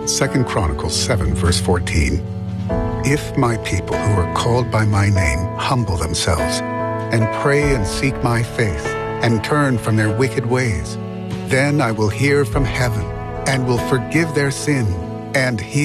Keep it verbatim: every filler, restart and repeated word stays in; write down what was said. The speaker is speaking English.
Second Chronicles seven, verse fourteen. If my people who are called by my name humble themselves and pray and seek my face and turn from their wicked ways, then I will hear from heaven and will forgive their sin and heal